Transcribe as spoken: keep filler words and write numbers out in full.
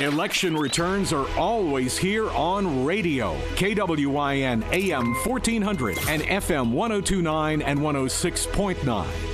Election returns are always here on radio. K W I N A M fourteen hundred and F M one oh two point nine and one oh six point nine.